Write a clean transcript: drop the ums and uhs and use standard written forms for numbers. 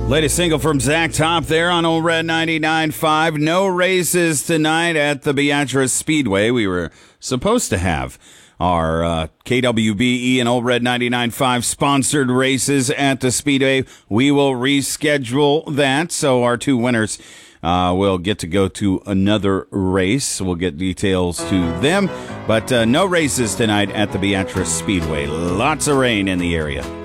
Latest single from Zach Top there on Old Red 99.5. No races tonight at the Beatrice Speedway. We were supposed to have our KWBE and Old Red 99.5 sponsored races at the Speedway. We will reschedule that, so our two winners will get to go to another race. We'll get details to them, but no races tonight at the Beatrice Speedway. Lots of rain in the area.